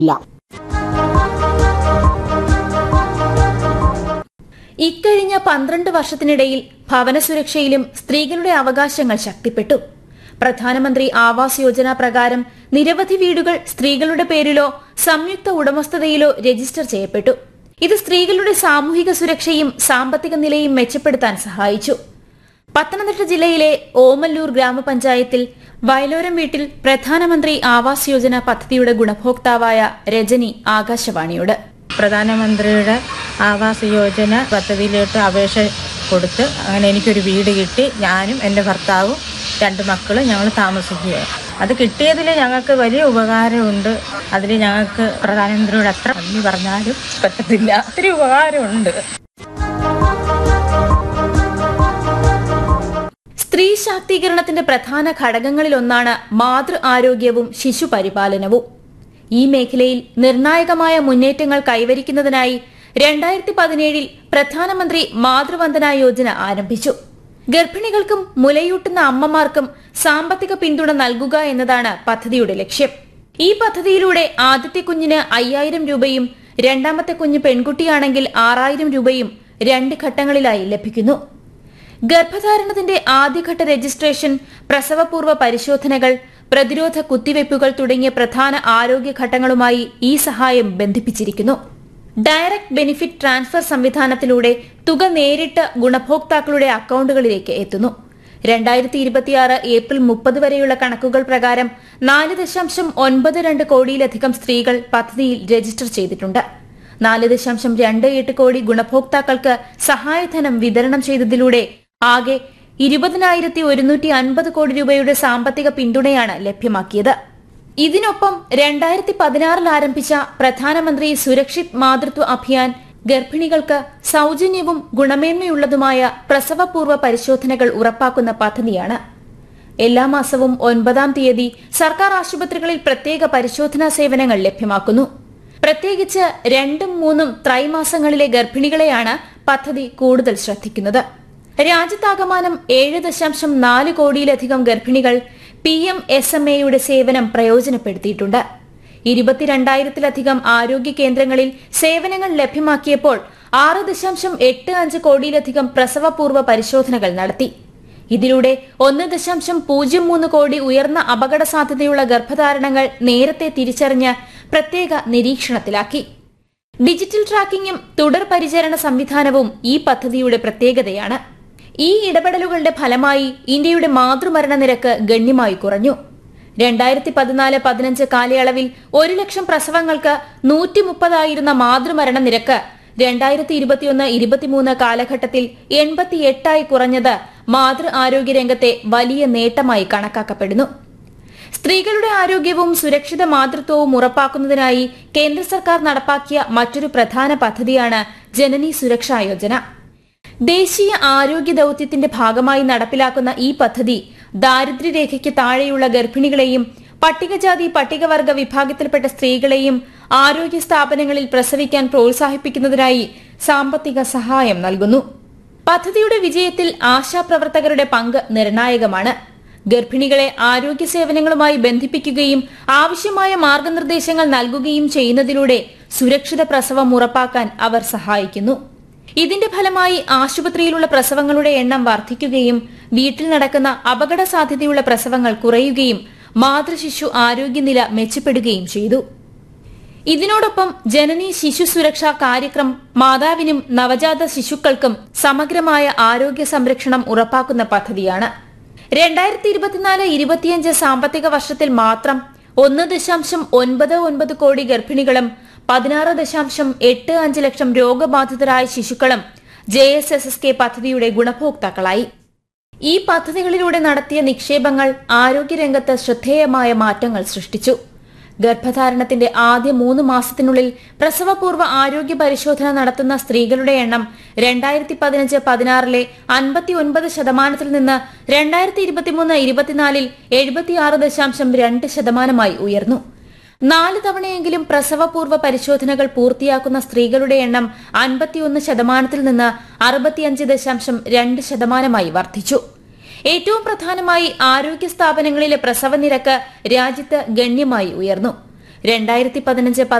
ഇക്കഴിഞ്ഞ 12 വർഷത്തിനിടയിൽ ഭവന സുരക്ഷയിലും സ്ത്രീകളുടെ അവകാശങ്ങൾ ശക്തിപ്പെട്ടു. പ്രധാനമന്ത്രി ആവാസ് യോജന പ്രകാരം നിരവധി വീടുകൾ സ്ത്രീകളുടെ പേരിലോ സംയുക്ത ഉടമസ്ഥതയിലോ രജിസ്റ്റർ ചെയ്യപ്പെട്ടു. ഇത് സ്ത്രീകളുടെ സാമൂഹിക സുരക്ഷയും സാമ്പത്തിക നിലയും മെച്ചപ്പെടുത്താൻ സഹായിച്ചു. പത്തനംതിട്ട ജില്ലയിലെ ഓമല്ലൂർ ഗ്രാമപഞ്ചായത്തിൽ വയലോരം വീട്ടിൽ പ്രധാനമന്ത്രി ആവാസ് യോജന പദ്ധതിയുടെ ഗുണഭോക്താവായ രജനി ആകാശവാണിയോട് പ്രധാനമന്ത്രിയുടെ ആവാസ് യോജന പദ്ധതിയിലോട്ട് അപേക്ഷ കൊടുത്ത് അങ്ങനെ എനിക്കൊരു വീട് കിട്ടി. ഞാനും എൻ്റെ ഭർത്താവും 2 മക്കളും ഞങ്ങൾ താമസിക്കുകയാണ്. അത് കിട്ടിയതിൽ ഞങ്ങൾക്ക് വലിയ ഉപകാരമുണ്ട്. അതിൽ ഞങ്ങൾക്ക് പ്രധാനമന്ത്രിയോട് എത്ര നന്ദി പറഞ്ഞാലും പറ്റത്തില്ല. ഒത്തിരി ഉപകാരമുണ്ട്. സ്ത്രീ ശാക്തീകരണത്തിന്റെ പ്രധാന ഘടകങ്ങളിലൊന്നാണ് മാതൃ ആരോഗ്യവും ശിശുപരിപാലനവും. ഈ മേഖലയിൽ നിർണായകമായ മുന്നേറ്റങ്ങൾ കൈവരിക്കുന്നതിനായി 2017 പ്രധാനമന്ത്രി മാതൃവന്ദന യോജന ആരംഭിച്ചു. ഗർഭിണികൾക്കും മുലയൂട്ടുന്ന അമ്മമാർക്കും സാമ്പത്തിക പിന്തുണ നൽകുക എന്നതാണ് പദ്ധതിയുടെ ലക്ഷ്യം. ഈ പദ്ധതിയിലൂടെ ആദ്യത്തെ കുഞ്ഞിന് 5000 രൂപയും രണ്ടാമത്തെ കുഞ്ഞ് പെൺകുട്ടിയാണെങ്കിൽ 6000 രൂപയും 2 ഘട്ടങ്ങളിലായി ലഭിക്കുന്നു. ഗർഭധാരണത്തിന്റെ ആദ്യഘട്ട രജിസ്ട്രേഷൻ, പ്രസവപൂർവ്വ പരിശോധനകൾ, പ്രതിരോധ കുത്തിവയ്പ്പുകൾ തുടങ്ങിയ പ്രധാന ആരോഗ്യ ഘട്ടങ്ങളുമായി ഈ സഹായം ബന്ധിപ്പിച്ചിരിക്കുന്നു. ഡയറക്ട് ബെനിഫിറ്റ് ട്രാൻസ്ഫർ സംവിധാനത്തിലൂടെ തുക നേരിട്ട് ഗുണഭോക്താക്കളുടെ അക്കൌണ്ടുകളിലേക്ക് എത്തുന്നു. 2026 ഏപ്രിൽ 30 വരെയുള്ള കണക്കുകൾ പ്രകാരം 4.92 കോടിയിലധികം സ്ത്രീകൾ പദ്ധതിയിൽ രജിസ്റ്റർ ചെയ്തിട്ടുണ്ട്. 4.28 കോടി ഗുണഭോക്താക്കൾക്ക് സഹായധനം വിതരണം ചെയ്തതിലൂടെ ആകെ 20,150 കോടി രൂപയുടെ സാമ്പത്തിക പിന്തുണയാണ് ലഭ്യമാക്കിയത്. ഇതിനൊപ്പം 2016 ആരംഭിച്ച പ്രധാനമന്ത്രി സുരക്ഷിത് മാതൃത്വ അഭിയാൻ ഗർഭിണികൾക്ക് സൌജന്യവും ഗുണമേന്മയുള്ളതുമായ പ്രസവപൂർവ്വ പരിശോധനകൾ ഉറപ്പാക്കുന്ന പദ്ധതിയാണ്. എല്ലാ മാസവും 9-ാം തീയതി സർക്കാർ ആശുപത്രികളിൽ പ്രത്യേക പരിശോധനാ സേവനങ്ങൾ ലഭ്യമാക്കുന്നു. പ്രത്യേകിച്ച് 2ഉം 3ഉം ത്രൈമാസങ്ങളിലെ ഗർഭിണികളെയാണ് പദ്ധതി കൂടുതൽ ശ്രദ്ധിക്കുന്നത്. രാജ്യത്താകമാനം 7.4 കോടിയിലധികം ഗർഭിണികൾ PMSMAയുടെ സേവനം പ്രയോജനപ്പെടുത്തിയിട്ടുണ്ട്. 22,000-ത്തിലധികം ആരോഗ്യ കേന്ദ്രങ്ങളിൽ സേവനങ്ങൾ ലഭ്യമാക്കിയപ്പോൾ 6.85 കോടിയിലധികം പ്രസവപൂർവ്വ പരിശോധനകൾ നടത്തി. ഇതിലൂടെ 1.03 കോടി ഉയർന്ന അപകട സാധ്യതയുള്ള ഗർഭധാരണങ്ങൾ നേരത്തെ തിരിച്ചറിഞ്ഞ് പ്രത്യേക നിരീക്ഷണത്തിലാക്കി. ഡിജിറ്റൽ ട്രാക്കിംഗും തുടർ പരിചരണ സംവിധാനവും ഈ പദ്ധതിയുടെ പ്രത്യേകതയാണ്. ഈ ഇടപെടലുകളുടെ ഫലമായി ഇന്ത്യയുടെ മാതൃമരണ നിരക്ക് ഗണ്യമായി കുറഞ്ഞു. 2014-15 കാലയളവിൽ 1 ലക്ഷം പ്രസവങ്ങൾക്ക് 130 ആയിരുന്ന മാതൃമരണ നിരക്ക് 2021-23 കാലഘട്ടത്തിൽ 88 കുറഞ്ഞത് മാതൃ ആരോഗ്യ രംഗത്തെ വലിയ നേട്ടമായി കണക്കാക്കപ്പെടുന്നു. സ്ത്രീകളുടെ ആരോഗ്യവും സുരക്ഷിത മാതൃത്വവും ഉറപ്പാക്കുന്നതിനായി കേന്ദ്ര സർക്കാർ നടപ്പാക്കിയ മറ്റൊരു പ്രധാന പദ്ധതിയാണ് ജനനി സുരക്ഷാ യോജന. ദേശീയ ആരോഗ്യ ദൌത്യത്തിന്റെ ഭാഗമായി നടപ്പിലാക്കുന്ന ഈ പദ്ധതി ദാരിദ്ര്യരേഖയ്ക്ക് താഴെയുള്ള ഗർഭിണികളെയും പട്ടികജാതി പട്ടികവർഗ വിഭാഗത്തിൽപ്പെട്ട സ്ത്രീകളെയും ആരോഗ്യ സ്ഥാപനങ്ങളിൽ പ്രസവിക്കാൻ പ്രോത്സാഹിപ്പിക്കുന്നതിനായി സാമ്പത്തിക സഹായം നൽകുന്നു. പദ്ധതിയുടെ വിജയത്തിൽ ആശാപ്രവർത്തകരുടെ പങ്ക് നിർണായകമാണ്. ഗർഭിണികളെ ആരോഗ്യ സേവനങ്ങളുമായി ബന്ധിപ്പിക്കുകയും ആവശ്യമായ മാർഗനിർദ്ദേശങ്ങൾ നൽകുകയും ചെയ്യുന്നതിലൂടെ സുരക്ഷിത പ്രസവം ഉറപ്പാക്കാൻ അവർ സഹായിക്കുന്നു. ഇതിന്റെ ഫലമായി ആശുപത്രിയിലുള്ള പ്രസവങ്ങളുടെ എണ്ണം വർദ്ധിക്കുകയും വീട്ടിൽ നടക്കുന്ന അപകട സാധ്യതയുള്ള പ്രസവങ്ങൾ കുറയുകയും മാതൃശിശു ആരോഗ്യനില മെച്ചപ്പെടുകയും ചെയ്തു. ഇതിനോടൊപ്പം ജനനി ശിശു സുരക്ഷാ കാര്യക്രം മാതാവിനും നവജാത ശിശുക്കൾക്കും സമഗ്രമായ ആരോഗ്യ സംരക്ഷണം ഉറപ്പാക്കുന്ന പദ്ധതിയാണ്. 2024-25 സാമ്പത്തിക വർഷത്തിൽ മാത്രം 1.99 കോടി ഗർഭിണികളും 16.85 ലക്ഷം രോഗബാധിതരായ ശിശുക്കളും JSSK പദ്ധതിയുടെ ഗുണഭോക്താക്കളായി. ഈ പദ്ധതികളിലൂടെ നടത്തിയ നിക്ഷേപങ്ങൾ ആരോഗ്യരംഗത്ത് ശ്രദ്ധേയമായ മാറ്റങ്ങൾ സൃഷ്ടിച്ചു. ഗർഭധാരണത്തിന്റെ ആദ്യ 3 മാസത്തിനുള്ളിൽ പ്രസവപൂർവ്വ ആരോഗ്യ പരിശോധന നടത്തുന്ന സ്ത്രീകളുടെ എണ്ണം 2015-16 59% നിന്ന് 2023-24 76.2% ഉയർന്നു. 4 തവണയെങ്കിലും പ്രസവപൂർവ്വ പരിശോധനകൾ പൂർത്തിയാക്കുന്ന സ്ത്രീകളുടെ എണ്ണം 51% നിന്ന് 65.2% വർദ്ധിച്ചു. ഏറ്റവും പ്രധാനമായി ആരോഗ്യ സ്ഥാപനങ്ങളിലെ പ്രസവ നിരക്ക് രാജ്യത്ത് ഗണ്യമായി ഉയർന്നു. 2015